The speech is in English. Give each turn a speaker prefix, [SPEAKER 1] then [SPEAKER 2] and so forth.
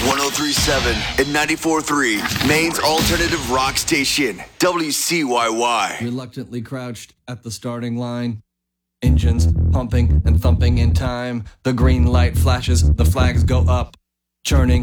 [SPEAKER 1] 1037 and 94.3, Maine's alternative rock station, WCYY.
[SPEAKER 2] Reluctantly crouched at the starting line. Engines pumping and thumping in time. The green light flashes, the flags go up. Churning